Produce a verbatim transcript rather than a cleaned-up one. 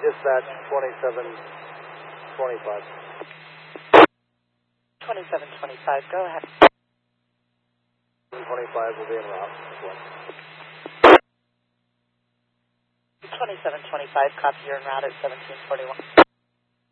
Dispatch twenty-seven twenty-five. twenty-seven twenty-five, go ahead. twenty-five will be en route. twenty-seven twenty-five, copy, you're en route at seventeen forty-one.